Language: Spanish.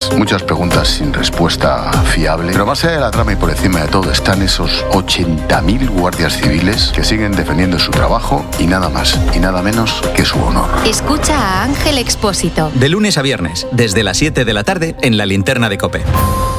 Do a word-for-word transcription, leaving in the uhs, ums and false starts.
Muchas preguntas sin respuesta fiable. Pero más allá de la trama y por encima de todo están esos ochenta mil guardias civiles que siguen defendiendo su trabajo y nada más y nada menos que su honor. Escucha a Ángel Expósito. De lunes a viernes, desde las siete de la tarde en La Linterna de COPE.